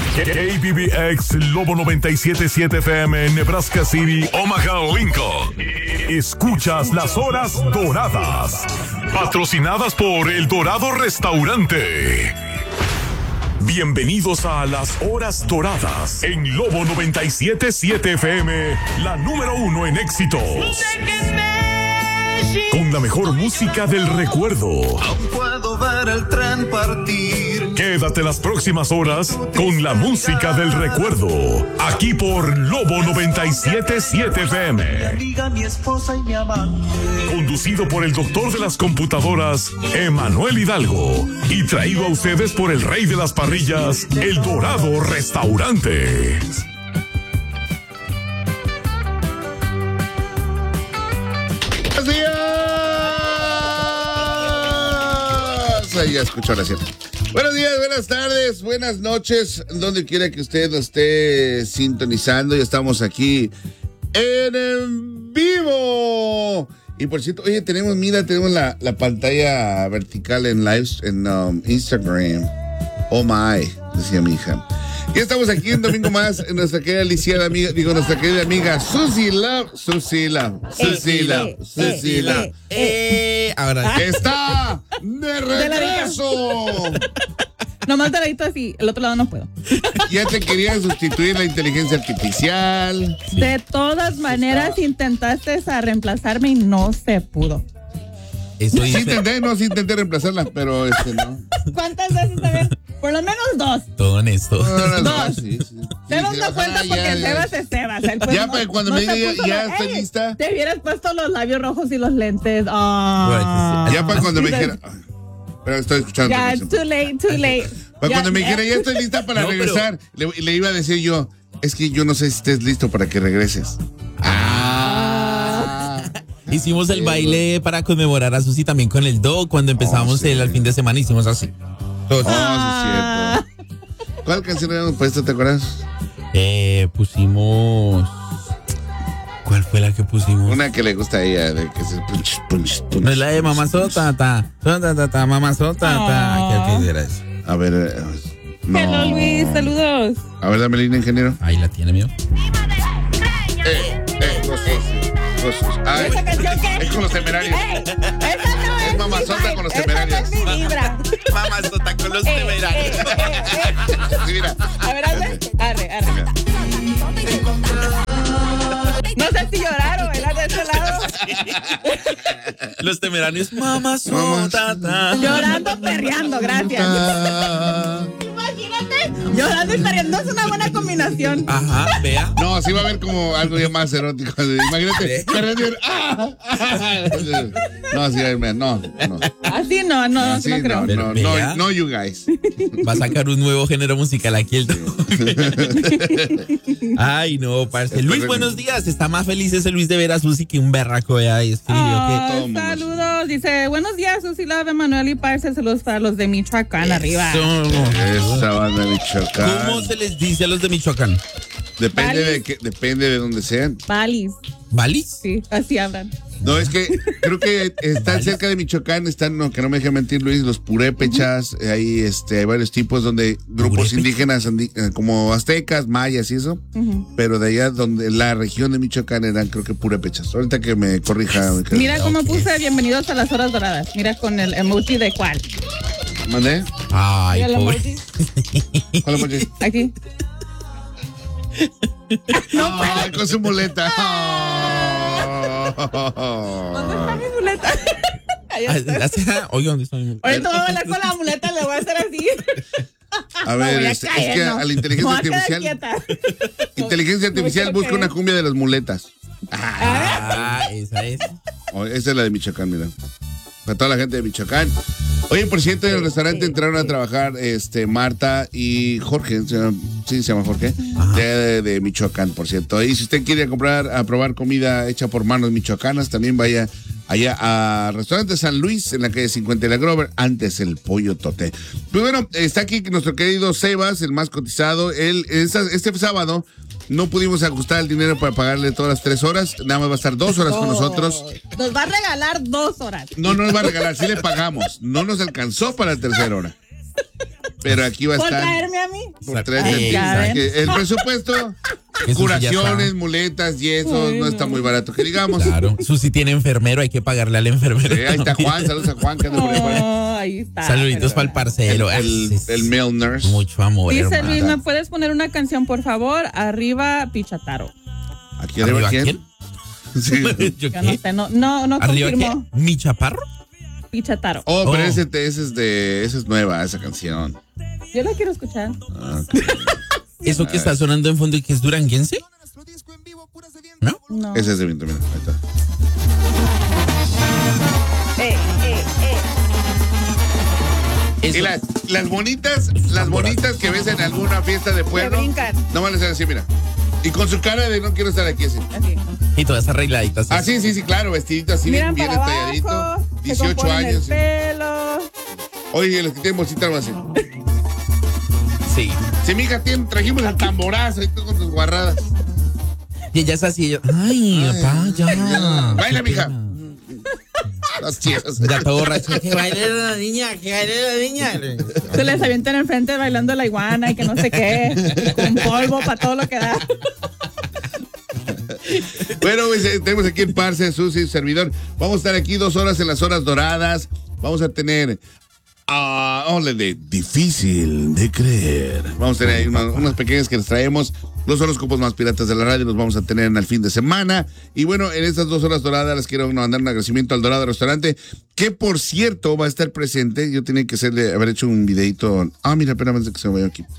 KBBX Lobo 97.7 FM en Nebraska City, Omaha, Lincoln. Escuchas las horas doradas, patrocinadas por El Dorado Restaurante. Bienvenidos a las horas doradas en Lobo 97.7 FM, la número 1 en éxitos. Con la mejor música del recuerdo. Aún puedo ver el tren partir. Quédate las próximas horas con la música del recuerdo. Aquí por Lobo 97.7 FM. Mi amiga, mi esposa y mi amante. Conducido por el doctor de las computadoras, Emanuel Hidalgo. Y traído a ustedes por el rey de las parrillas, El Dorado Restaurante. ¡Buenos días! Ahí ya escuchó la cierta. Buenos días, buenas tardes, buenas noches, donde quiera que usted nos esté sintonizando. Ya estamos aquí en vivo. Y por cierto, oye, tenemos la pantalla vertical en lives en Instagram. Oh my, decía mi hija. Ya estamos aquí un domingo más en nuestra querida lisiada amiga, nuestra querida amiga Susie Love. Ahora está de regreso. Nomás de ladito así, el otro lado no puedo. Ya te quería sustituir la inteligencia artificial. De todas maneras intentaste reemplazarme y no se pudo. Eso Sí intenté reemplazarla, pero no. ¿Cuántas veces también? Por lo menos dos. todo honesto. Dos. Sí. Sebas no cuenta porque Sebas es Sebas. Ya, pues, cuando me diga ya estoy lista. Te hubieras puesto los labios rojos y los lentes. Oh. Ya para cuando me dijera. Pero estoy escuchando. Ya, too late. Para cuando me dijera ya estoy lista para regresar, le iba a decir yo, es que yo no sé si estés listo para que regreses. Hicimos el baile para conmemorar a Susi también con el Do. Cuando empezamos el fin de semana hicimos así. Sí, es cierto. ¿Cuál canción habíamos puesto, te acuerdas? Pusimos... ¿Cuál fue la que pusimos? Una que le gusta a ella, de que se punch. No es la de Mamazota, Mamazota, ¿qué era eso? A ver, no. Hello, Luis, saludos. A ver, dame línea, ingeniero. Ahí la tiene, mío. ¿Esa canción qué? Es con los temerarios. Esa no es Mamazota con los temerarios. Esa no es mi vibra. Mamazota con los temerarios. Sí, mira. A ver, arre. No sé si llorar o bailar de ese lado. Los temerarios, Mamazota. Llorando, perreando, gracias. Imagínate, llorando y perreando es una buena combinación. Ajá, vea. No, sí va a haber como algo ya más erótico. Imagínate. No, sí, no. Así no Así, creo. No, you guys. Va a sacar un nuevo género musical aquí el Do. Ay, no, parce. Luis, buenos días. Está más feliz ese Luis de ver a Susi que un berraco de ahí. Escribió que... Saludos. Dice, buenos días, Susi Love, Manuel y Parce. Saludos para los de Michoacán, arriba. Esa banda de Michoacán. ¿Cómo se les dice a los de Michoacán? Depende de donde sean. Balis. ¿Balis? Sí, así hablan. No, es que creo que están cerca de Michoacán, están, que no me deje mentir Luis, los purépechas, ahí hay varios tipos donde grupos indígenas como aztecas, mayas y eso, pero de allá donde la región de Michoacán eran creo que purépechas. Ahorita que me corrija. Mira cómo puse bienvenidos a las horas doradas. Mira con el emoji de cuál. ¿Mandé? Ay, Mira el pobre. emoji. ¿Cuál emoji? Aquí. Ay, con su muleta. ¿Dónde está mi muleta? Allá está. Oye, ¿dónde está mi muleta? Ahorita voy a bailar con la muleta, le voy a hacer así. A ver, es que a la inteligencia artificial. Inteligencia artificial busca una cumbia de las muletas. Esa es. Esa es la de Michoacán, mira. Para toda la gente de Michoacán. Oye, por cierto, en el restaurante entraron a trabajar Marta y Jorge, sí, se llama Jorge, de Michoacán, por cierto. Y si usted quiere a probar comida hecha por manos michoacanas, también vaya allá a Restaurante San Luis, en la calle 50 de la Grover, antes el Pollo Toté. Pues bueno, está aquí nuestro querido Sebas, el más cotizado. Este sábado no pudimos ajustar el dinero para pagarle todas las 3 horas, nada más va a estar 2 horas con nosotros. Nos va a regalar 2 horas. No nos va a regalar, sí le pagamos. No nos alcanzó para la tercera hora. pero aquí va a ¿Por estar. traerme a mí? Por traerme. El presupuesto, Que Susi curaciones, ya muletas, yesos, no está muy barato, que digamos. Claro. Susi tiene enfermero, hay que pagarle al enfermero. Ahí está Juan, saludos a Juan que anda por ahí. Oh, ahí está. Saluditos para el parcero. El male nurse. Mucho amor, Dice hermano. Luis, ¿me puedes poner una canción, por favor? Arriba, Pichataro. ¿Aquí arriba quién? Sí. ¿Yo Yo no qué? sé, no ¿Arriba confirmó. qué? ¿Mi chaparro? Pichataro. Oh, pero Oh. esa es nueva, esa canción. Yo la quiero escuchar. Ah, ¿Eso que está sonando en fondo y que es duranguense? ¿No? No. ese es de Viento, mira, ahí está. Eso. Y las bonitas que ves en alguna fiesta de pueblo, Que brincan. no van a ser así, mira. Y con su cara de no quiero estar aquí así. Así. Y todas arregladitas. Ah, sí, claro, vestidito así, Miran bien para detalladito. abajo, se 18 componen años. el Sí. pelo. Oye, los que tienen bolsita van a hacer. Sí. Sí, mija, trajimos el tamborazo y tú con tus guarradas. Y ella es así. Ay, papá, ya. Baila, mija. Las chicas. Ya todo borracho. Que baile la niña, que baile la niña. Se les avientan enfrente bailando la iguana y que no sé qué. Con polvo para todo lo que da. Bueno, pues, tenemos aquí en Parce, Susi, servidor. Vamos a estar aquí 2 horas en las horas doradas. Vamos a tener de difícil de creer. Vamos a tener ahí unas pequeñas que les traemos. Los horóscopos más piratas de la radio los vamos a tener en el fin de semana. Y bueno, en estas 2 horas doradas les quiero mandar un agradecimiento al Dorado Restaurante, que por cierto va a estar presente. Yo tenía que haber hecho un videito. Mira, espérame antes de que se me vaya aquí.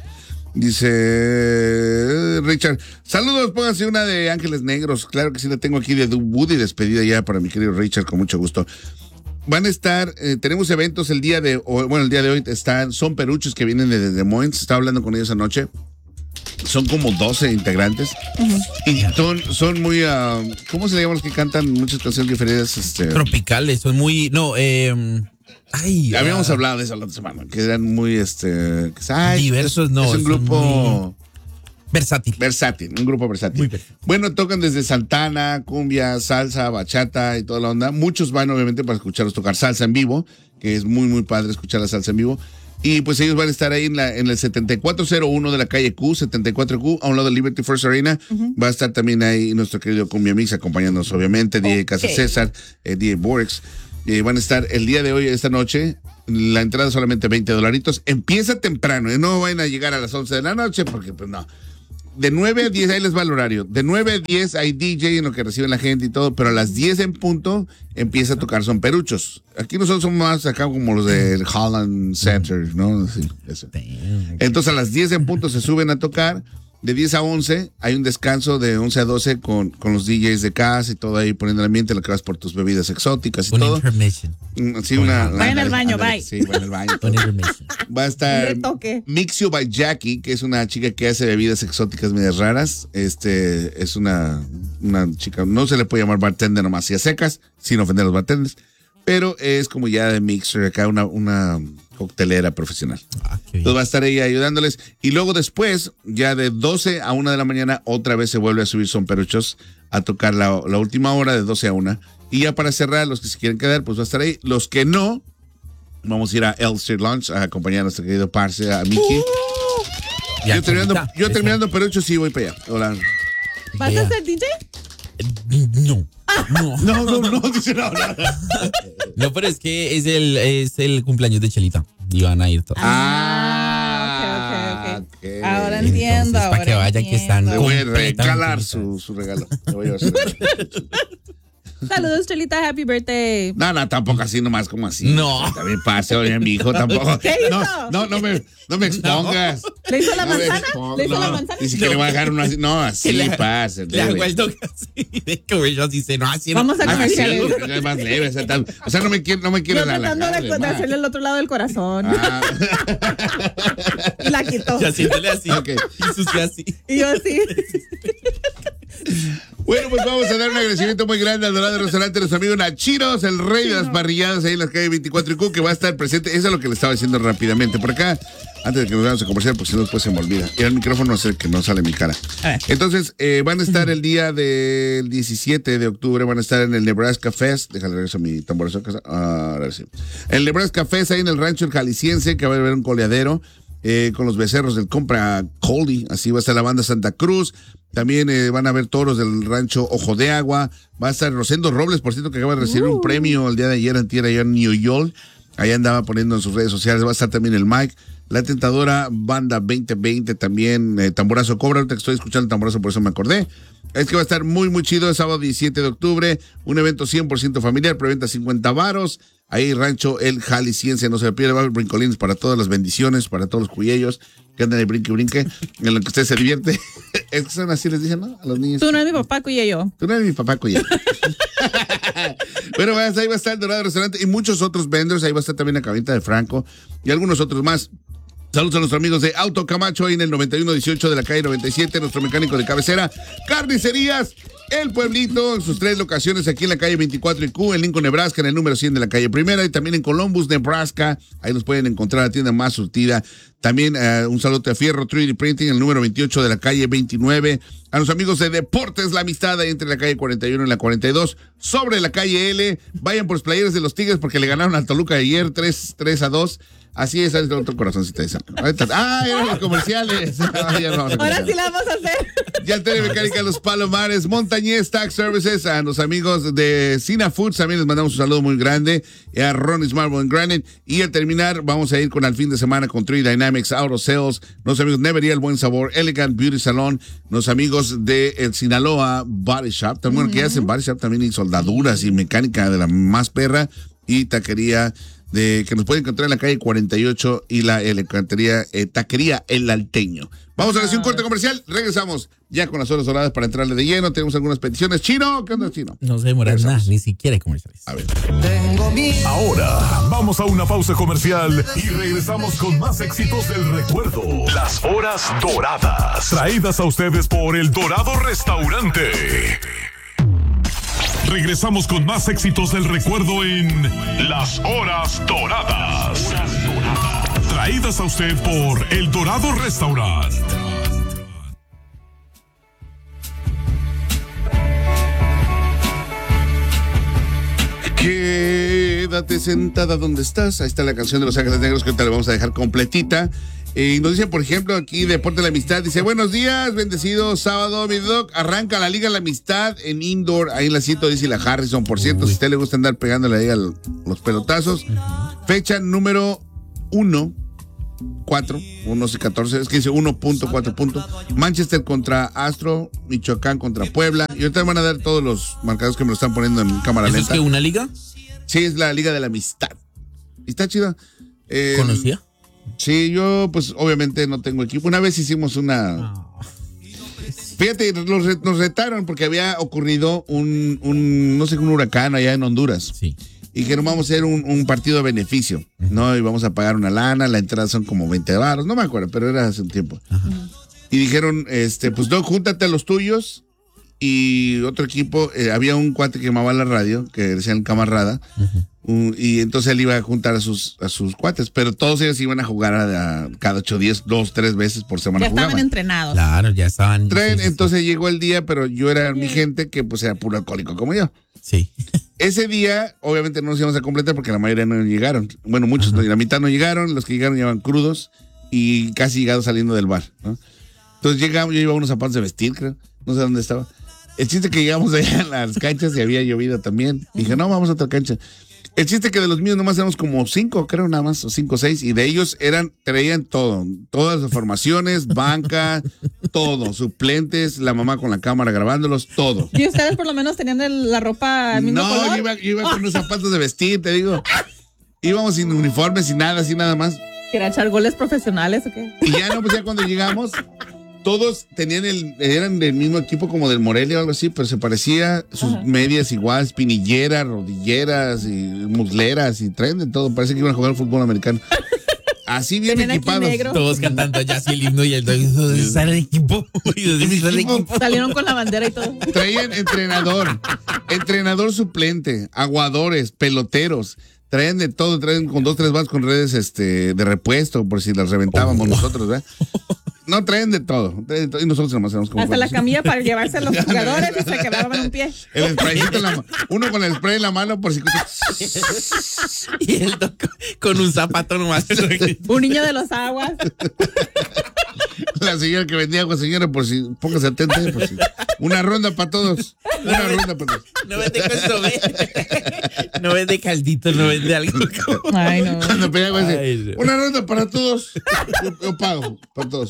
Dice Richard, saludos, pónganse una de Ángeles Negros. Claro que sí, la tengo aquí de Woody, despedida ya para mi querido Richard, con mucho gusto. Van a estar, tenemos eventos el día de hoy son peruchos que vienen de Des Moines, estaba hablando con ellos anoche. Son como 12 integrantes. Y son muy, ¿cómo se le llaman los que cantan muchas canciones diferentes? Tropicales, son muy, habíamos hablado de eso la otra semana, que eran muy, diversos, no. Es un grupo versátil. Un grupo versátil. Muy versátil. Bueno, tocan desde Santana, cumbia, salsa, bachata y toda la onda. Muchos van obviamente para escucharlos tocar salsa en vivo, que es muy, muy padre escuchar la salsa en vivo. Y pues ellos van a estar ahí en el 7401 de la calle Q, 74Q, a un lado de Liberty First Arena. Va a estar también ahí nuestro querido Cumbia Mix acompañándonos, obviamente, DJ Casa César, DJ Borex. Van a estar el día de hoy, esta noche. La entrada es solamente $20. Empieza temprano, no vayan a llegar a las 11 de la noche, porque pues no. De 9 a 10, ahí les va el horario. De 9 a 10 hay DJ en lo que reciben la gente y todo, pero a las 10 en punto empieza a tocar Son Peruchos. Aquí nosotros somos más acá como los del Holland Center, ¿no? Sí, eso. Entonces a las 10 en punto se suben a tocar. De 10 a 11 hay un descanso de 11 a 12 con los DJs de casa y todo ahí poniendo el ambiente, lo que vas por tus bebidas exóticas y todo. Intermission. Sí, Vayan al baño, bye. Sí, vayan al baño. Un intermission. Va a estar Un retoque. Mixio by Jackie, que es una chica que hace bebidas exóticas medias raras. Es una chica, no se le puede llamar bartender nomás así a secas, sin ofender a los bartenders, pero es como ya de mixer, acá una coctelera profesional. Entonces va a estar ella ayudándoles. Y luego después, ya de 12 a 1 de la mañana, otra vez se vuelve a subir Son Peruchos a tocar la última hora de 12 a 1. Y ya para cerrar, los que se quieren quedar, pues va a estar ahí. Los que no, vamos a ir a Elster Lounge a acompañar a nuestro querido Parce, a Mickey. Yo terminando Peruchos, sí voy para allá. Hola. ¿Vas a ser DJ? No. No, dice no. No, pero es que es el cumpleaños de Chelita. Y van a ir todos. Ok. Ahora entiendo. Entonces, para que vayan, que están. Le voy a completamente regalar felices. su regalo. Le voy a llevar su regalo. Saludos, Chelita. Happy birthday. No, tampoco así nomás como así. No. También pase, oye, mi hijo tampoco. ¿Qué hizo? No me expongas. ¿Le hizo la No me manzana? expongas. ¿Le hizo la No, manzana? ni siquiera le voy a dejar uno así. No, así pase. Le hago el toque así de que ellos dicen, no, así no. Vamos a comerciales. Es más leve. O sea, no me quiero Yo la tratando de hacerle el otro lado del corazón. Y la quitó. Y haciéndole así. Ok. Y Susi así. Y yo así. Bueno, pues vamos a dar un agradecimiento muy grande al Dorado Restaurante de nuestro amigo Nachiros, el rey de las parrilladas ahí en la calle 24 y Q, que va a estar presente. Eso es lo que le estaba diciendo rápidamente. Por acá, antes de que nos vayamos a comercial, porque si no después se me olvida. Y el micrófono no sé que no sale mi cara. Entonces, van a estar el día del 17 de octubre, van a estar en el Nebraska Fest. Déjale regreso a mi tamborazo. Ahora sí. El Nebraska Fest ahí en el rancho El Jalisciense, que va a haber un coleadero. con los becerros del Compra Coldy. Así va a estar la banda Santa Cruz. También van a haber toros del rancho Ojo de Agua. Va a estar Rosendo Robles, por cierto, que acaba de recibir un premio el día de ayer, antier, allá en New York. Ahí andaba poniendo en sus redes sociales. Va a estar también el Mike. La Tentadora Banda 2020 también. Tamborazo Cobra. Ahorita que estoy escuchando el tamborazo, por eso me acordé. Es que va a estar muy, muy chido el sábado 17 de octubre. Un evento 100% familiar. Preventa 50 varos. Ahí Rancho El Jalisciense. No se le pierde. Va a haber brincolines para todas las bendiciones, para todos los cuyellos que andan de brinque. En lo que usted se divierte. Es que son así, les dicen, ¿no? A los niños. Tú no eres mi papá, Cuyeyo. Tú no eres mi papá, Cuyeyo. Bueno, ahí va a estar el Dorado Restaurante y muchos otros vendors. Ahí va a estar también la Cabineta de Franco y algunos otros más. Saludos a nuestros amigos de Auto Camacho, ahí en el 9118 de la calle 97, nuestro mecánico de cabecera. Carnicerías El Pueblito, en sus 3 locaciones, aquí en la calle 24 y Q, en Lincoln, Nebraska, en el número 100 de la calle Primera, y también en Columbus, Nebraska. Ahí nos pueden encontrar la tienda más surtida. También un saludo a Fierro 3D Printing, el número 28 de la calle 29. A los amigos de Deportes La Amistad, ahí entre la calle 41 y la 42. Sobre la calle L, vayan por los playeros de los Tigres porque le ganaron al Toluca ayer 3-2. Así es, el otro corazoncito. Eran los comerciales. Ahora sí la vamos a hacer. Ya tiene mecánica Los Palomares, Montañez Tax Services, a los amigos de Cina Foods, también les mandamos un saludo muy grande, a Ronnie's Marble and Granite, y al terminar vamos a ir con el fin de semana con 3 Dynamics Auto Sales, los amigos de Nevería El Buen Sabor, Elegant Beauty Salon, los amigos de el Sinaloa Body Shop, también que hacen Body Shop también y soldaduras y mecánica de la más perra, y taquería que nos pueden encontrar en la calle 48 y la taquería El Alteño. Vamos a hacer un corte comercial, regresamos ya con las horas doradas para entrarle de lleno. Tenemos algunas peticiones. Chino, ¿qué onda, Chino? No se demora nada, ni siquiera comerciales. A ver. Ahora vamos a una pausa comercial y regresamos con más éxitos del recuerdo. Las horas doradas, traídas a ustedes por El Dorado Restaurante. Regresamos con más éxitos del recuerdo en Las Horas Doradas. Traídas a usted por El Dorado Restaurant. Quédate sentada donde estás. Ahí está la canción de Los Ángeles Negros que ahorita la vamos a dejar completita. Y nos dice, por ejemplo, aquí Deporte de la Amistad, dice, buenos días, bendecido sábado, mi doc, arranca la Liga de la Amistad en Indoor, ahí en la 110 y la Harrison, por cierto, si a usted le gusta andar pegándole ahí a los pelotazos, fecha número 4, 14, es que dice 1.4 puntos, Manchester contra Astro, Michoacán contra Puebla, y ahorita van a dar todos los marcadores que me lo están poniendo en cámara lenta. ¿Es que una liga? Sí, es la Liga de la Amistad, y está chida. ¿Conocía? Sí, yo pues obviamente no tengo equipo. Una vez hicimos una... Fíjate, nos retaron porque había ocurrido un huracán allá en Honduras. Sí. Y que no vamos a hacer un partido de beneficio, ¿no? Y vamos a pagar una lana, la entrada son como 20 baros, no me acuerdo, pero era hace un tiempo. Y dijeron, pues no, júntate a los tuyos. Y otro equipo, había un cuate que llamaba a la radio, que decía el camarada, y entonces él iba a juntar a sus cuates, pero todos ellos iban a jugar a cada 8 días, 2, 3 veces por semana. Ya estaban jugaban. entrenados. Claro, ya estaban. Entonces llegó el día, pero yo era mi gente que pues era puro alcohólico como yo. Sí. Ese día, obviamente no nos íbamos a completar porque la mayoría no llegaron. Bueno, muchos, la mitad no llegaron, los que llegaron llevaban crudos y casi llegados saliendo del bar, ¿no? Entonces llegamos, yo llevaba unos zapatos de vestir, creo, no sé dónde estaba. El chiste que llegamos allá en las canchas y había llovido también. Dije, no, vamos a otra cancha. El chiste que de los míos nomás éramos como 5, creo, nada más, o 5 o 6, y de ellos traían todo, todas las formaciones, banca, todo, suplentes, la mamá con la cámara grabándolos, todo. ¿Y ustedes por lo menos tenían la ropa al mismo color? Yo iba con unos zapatos de vestir, te digo. Íbamos sin uniformes, sin nada, así nada más. ¿Quería echar goles profesionales o qué? Y ya no, pues ya cuando llegamos, todos eran del mismo equipo como del Morelia o algo así, pero se parecía, sus medias igual, espinilleras, rodilleras y musleras y traen de todo, parece que iban a jugar fútbol americano. Así bien equipados. Todos cantando ya así el himno y el ¿dónde sale el equipo? Salieron con la bandera y todo. Traían entrenador suplente, aguadores, peloteros. Traen de todo, traen con 2, 3 bases con redes de repuesto, por si las reventábamos nosotros, ¿verdad? No, traen de todo. Y nosotros nomás hacemos como Hasta la cuando- camilla para llevarse a los jugadores y se quedaban un pie. El spraycito en la mano. Uno con el spray en la mano por si... Y el doc con un zapato nomás. Un niño de los aguas. La señora que vendía agua, señora, por si... Póngase atenta, por si... Una ronda para todos. Una ronda para todos. No vende consomé. No vende caldito, no vende algo. Ay, no. Cuando pedía agua, dice, Ay, no. una ronda para todos. Yo pago para todos.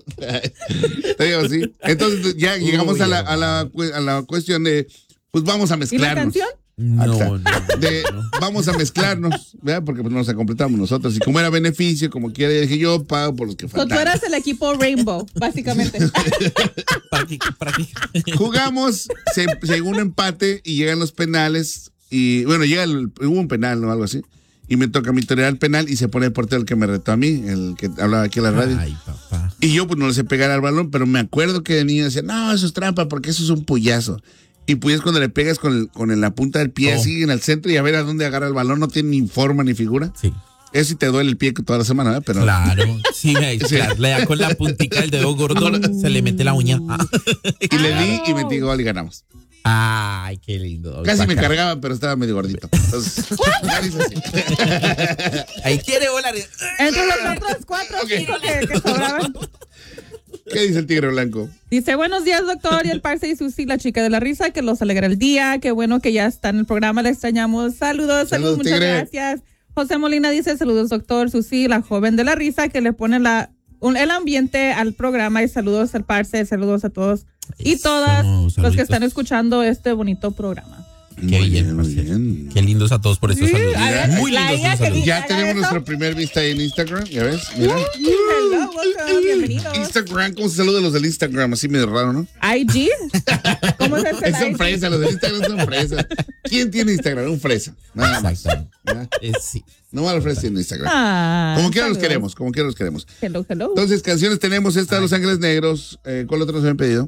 Te digo así. Entonces ya llegamos a la cuestión de, pues vamos a ¿Y la mezclarnos. canción? No. Vamos a mezclarnos, ¿verdad? Porque pues nos la completamos nosotros. Y como era beneficio, como quiera, yo dije, yo pago por los que Tú faltan. eras el equipo Rainbow, básicamente. ¿Para qué? Jugamos, se llegó un empate y llegan los penales. Y bueno, hubo un penal o algo así. Y me toca a mí torear el penal y se pone el portero el que me retó a mí, el que hablaba aquí en la radio. Ay, papá. Y yo pues no le sé pegar al balón, pero me acuerdo que de niño decía, no, eso es trampa porque eso es un puyazo. Y pues cuando le pegas con la punta del pie así en el centro y a ver a dónde agarra el balón, no tiene ni forma ni figura. Sí. Eso sí te duele el pie toda la semana, ¿verdad? Pero Claro. Sí, claro, le da con la puntica del dedo gordo, se le mete la uña. y le di y metí gol y ganamos. Ay, qué lindo. Casi me cargaba, pero estaba medio gordito. Entonces, ya dice así. Ahí quiere volar. Entre los otros 4 o 5 que sobraban. ¿Qué dice el tigre blanco? Dice, buenos días, doctor, y el parce y Susi, la chica de la risa, que los alegra el día. Qué bueno que ya está en el programa, le extrañamos. Saludos, muchas tigre. gracias. José Molina dice, saludos, doctor, Susi, la joven de la risa, que le pone el ambiente al programa, y saludos al parce, saludos a todos y Eso, todas los saluditos. que están escuchando este bonito programa. Qué bien, muy Marcelo. bien. Qué lindos a todos por estos Sí, saludos. a ver, Muy la lindos ella los que saludos. Ya ¿Haga tenemos eso? nuestro primer vista en Instagram, ¿ya ves? Mira. Hello, welcome, bienvenidos. Instagram, ¿cómo se saluda los del Instagram? Así medio raro, ¿no? IG, ¿cómo es ese? Son fresas, los del Instagram son fresas. ¿Quién tiene Instagram? Un fresa. Nada más. Exacto. ¿verdad? Sí. No más los fresas tienen Instagram. Ah, Como quiera los saludos. queremos, como quiera los queremos. Hello. Entonces, canciones tenemos esta de Los Ángeles Negros. ¿Cuál otro nos habían pedido?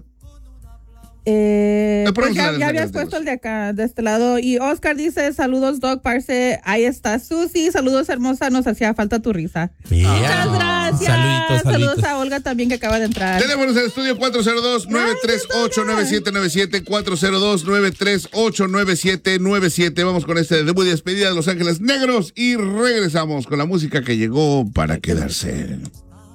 Pues ponemos ya, la de ya Los habías Ángeles puesto el de acá, de este lado. Y Oscar dice, saludos, Doc, parce. Ahí está Susi, saludos, hermosa, nos hacía falta tu risa. Bien. Muchas gracias. Saluditos. Saludos a Olga también, que acaba de entrar. Tenemos en el estudio 402-938-9797, 402-938-9797. Vamos con este debut y despedida de Los Ángeles Negros y regresamos con la música que llegó para quedarse.